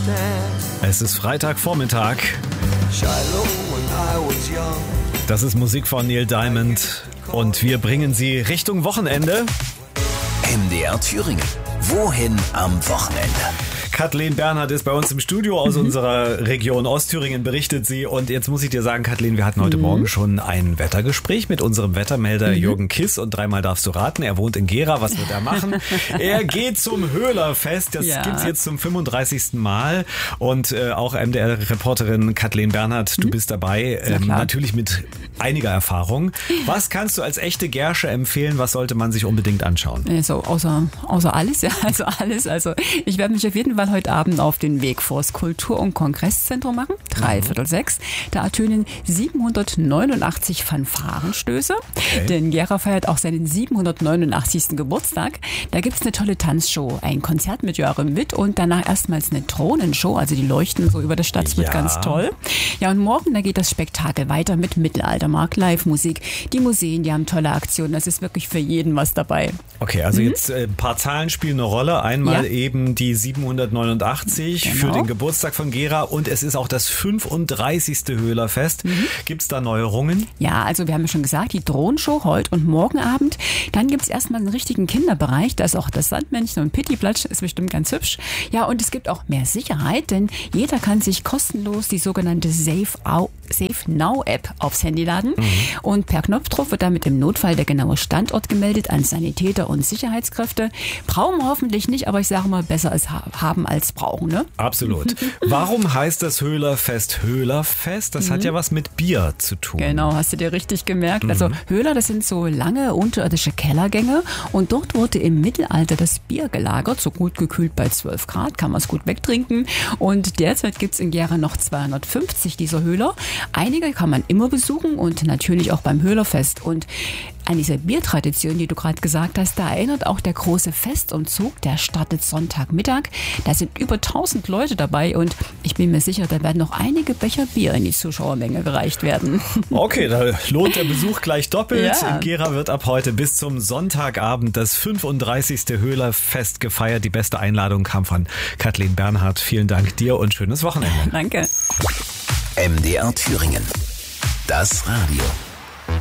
Es ist Freitagvormittag. Das ist Musik von Neil Diamond und wir bringen sie Richtung Wochenende. MDR Thüringen. Wohin am Wochenende? Kathleen Bernhard ist bei uns im Studio aus unserer Region Ostthüringen, berichtet sie. Und jetzt muss ich dir sagen, Kathleen, wir hatten heute Morgen schon ein Wettergespräch mit unserem Wettermelder Jürgen Kiss. Und dreimal darfst du raten, er wohnt in Gera. Was wird er machen? Er geht zum Höhlerfest. Das gibt's jetzt zum 35. Mal. Und auch MDR-Reporterin Kathleen Bernhard, du bist dabei. Natürlich mit einiger Erfahrung. Was kannst du als echte Gersche empfehlen? Was sollte man sich unbedingt anschauen? Also außer alles, ja. Also alles. Also ich werde mich auf jeden Fall heute Abend auf den Weg vors Kultur- und Kongresszentrum machen, 5:45. Da ertönen 789 Fanfarenstöße. Okay. Denn Gera feiert auch seinen 789. Geburtstag. Da gibt es eine tolle Tanzshow, ein Konzert mit Joachim Witt und danach erstmals eine Drohnenshow, also die leuchten so über der Stadt, das wird ganz toll. Ja, und morgen, da geht das Spektakel weiter mit Mittelaltermarkt, Live-Musik. Die Museen, die haben tolle Aktionen, das ist wirklich für jeden was dabei. Okay, also jetzt ein paar Zahlen spielen eine Rolle. Einmal eben die 789 für den Geburtstag von Gera und es ist auch das 35. Höhlerfest. Gibt es da Neuerungen? Ja, also wir haben ja schon gesagt, die Drohnenshow heute und morgen Abend. Dann gibt es erstmal einen richtigen Kinderbereich. Da ist auch das Sandmännchen und Pittiplatsch, ist bestimmt ganz hübsch. Ja, und es gibt auch mehr Sicherheit, denn jeder kann sich kostenlos die sogenannte Safe Now App aufs Handy laden. Und per Knopfdruck wird damit im Notfall der genaue Standort gemeldet an Sanitäter und Sicherheitskräfte. Brauchen wir hoffentlich nicht, aber ich sage mal, besser als haben als brauchen, ne? Absolut. Warum heißt das Höhlerfest Höhlerfest? Das hat ja was mit Bier zu tun. Genau, hast du dir richtig gemerkt. Also Höhler, das sind so lange unterirdische Kellergänge und dort wurde im Mittelalter das Bier gelagert, so gut gekühlt bei 12 Grad, kann man es gut wegtrinken. Und derzeit gibt es in Gera noch 250 dieser Höhler. Einige kann man immer besuchen und natürlich auch beim Höhlerfest. Und an diese Biertradition, die du gerade gesagt hast, da erinnert auch der große Festumzug, der startet Sonntagmittag. Da sind über 1000 Leute dabei und ich bin mir sicher, da werden noch einige Becher Bier in die Zuschauermenge gereicht werden. Okay, da lohnt der Besuch gleich doppelt. Ja. In Gera wird ab heute bis zum Sonntagabend das 35. Höhlerfest gefeiert. Die beste Einladung kam von Kathleen Bernhard. Vielen Dank dir und schönes Wochenende. Danke. MDR Thüringen. Das Radio.